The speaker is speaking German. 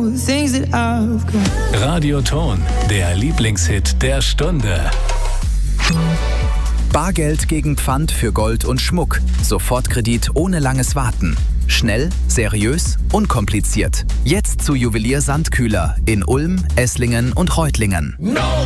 all the things that I've got. Radioton, der Lieblingshit der Stunde. Bargeld gegen Pfand für Gold und Schmuck. Sofortkredit ohne langes Warten. Schnell, seriös, unkompliziert. Jetzt zu Juwelier Sandkühler in Ulm, Esslingen und Reutlingen.